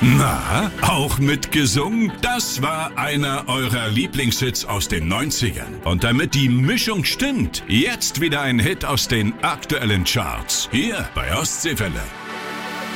Na, auch mitgesungen? Das war einer eurer Lieblingshits aus den 90ern. Und damit die Mischung stimmt, jetzt wieder ein Hit aus den aktuellen Charts. Hier bei Ostseewelle.